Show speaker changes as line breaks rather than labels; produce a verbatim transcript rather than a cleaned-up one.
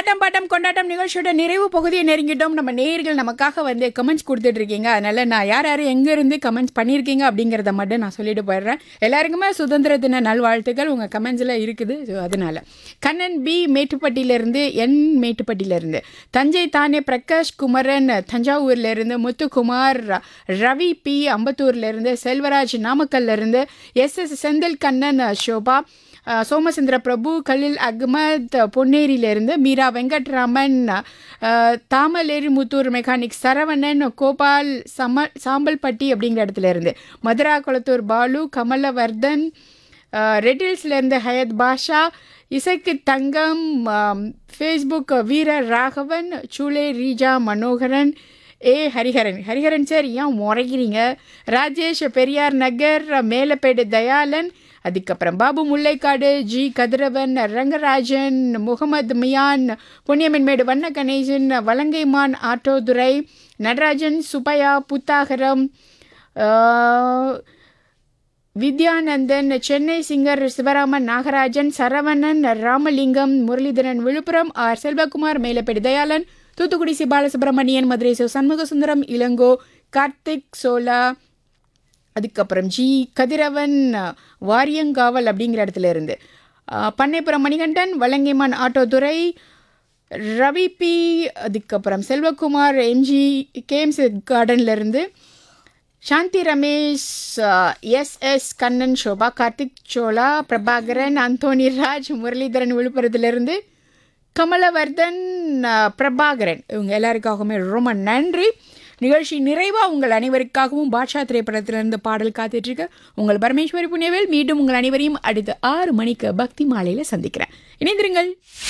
ஆட்டம் bottom கொண்டாட்டம் நிகழ்ச்சியோட நிறைவு பகுதியை நெருங்கிட்டோம். நம்ம நேயர்கள் நமக்காக வந்து கமெண்ட்ஸ் கொடுத்துட்டு இருக்கீங்க. அதனால நான் யார் யார் எங்கேருந்து கமெண்ட்ஸ் பண்ணியிருக்கீங்க அப்படிங்கிறத மட்டும் நான் சொல்லிட்டு போயிடுறேன். எல்லாருக்குமே சுதந்திர தின நல்வாழ்த்துக்கள் உங்கள் கமெண்ட்ஸில் இருக்குது. ஸோ அதனால கண்ணன் பி மேட்டுப்பட்டியிலேருந்து, என் மேட்டுப்பட்டியிலேருந்து, தஞ்சை தானே Prakash Kumaran தஞ்சாவூர்லேருந்து, Muthukumar Ravi B அம்பத்தூர்லேருந்து, Selvaraj நாமக்கல்லேருந்து, S S Senthil Kannan Shobha, Somasundara பிரபு, கலில் அகமத் பொன்னேரியிலேருந்து, மீரா வெங்கட்ராமன், தாமலேரி முத்தூர் மெக்கானிக் சரவணன், கோபால் சம சாம்பல்பட்டி அப்படிங்கிற இடத்துல இருந்து, மதுரா குளத்தூர் பாலு, கமலவர்தன், ரெட்டில்ஸ்லேருந்து ஹயத் பாஷா, இசைக்கு தங்கம், ஃபேஸ்புக் வீர ராகவன், சூலே ரீஜா மனோகரன், ஏ ஹரிஹரன் ஹரிஹரன் சார் ஏன் முறைகிறீங்க, ராஜேஷ் பெரியார் நகர் மேலப்பேடு தயாளன், அதுக்கப்புறம் பாபு முல்லைக்காடு, ஜி கதிரவன், ரங்கராஜன், முகமது மியான், பொன்னியம்மன்மேடு வண்ண Ganesan, Valangaiman ஆட்டோதுரை, Natarajan, Subbaiah Puthagaram, Vidyanandan, Chennai singer Sivaraman Nagarajan, Saravanan, Ramalingam, Muralidharan Villupuram, R Selvakumar Melapedu Dayalan, Thoothukudi C Balasubramanian, Madurai so Shanmuga Sundaram, Ilango, Karthik சோலா, அதுக்கப்புறம் ஜி கதிரவன் வாரியங்காவல் அப்படிங்கிற இடத்துல இருந்து, பண்ணைப்புறம் மணிகண்டன், வலங்கைமான் ஆட்டோதுரை, ரவி பி, அதுக்கப்புறம் செல்வகுமார் எம்ஜி கேம்ஸ் கார்டன்லேருந்து, சாந்தி ரமேஷ், எஸ் எஸ் கண்ணன் ஷோபா, கார்த்திக் சோலா, பிரபாகரன், அந்தோனி ராஜ், முரளிதரன் விழுப்புரத்துலேருந்து, கமலவர்தன், பிரபாகரன், இவங்க எல்லாருக்காகவுமே ரொம்ப நன்றி. நிகழ்ச்சி நிறைவாக உங்கள் அனைவருக்காகவும் பாட்ஷா திரைப்படத்திலிருந்து பாடல் காத்துட்ருக்க உங்கள் பரமேஸ்வரி புண்ணியவேல். மீண்டும் உங்கள் அனைவரையும் அடுத்த ஆறு மணிக்கு பக்தி மாலையில் சந்திக்கிறேன். இணைந்திருங்கள்.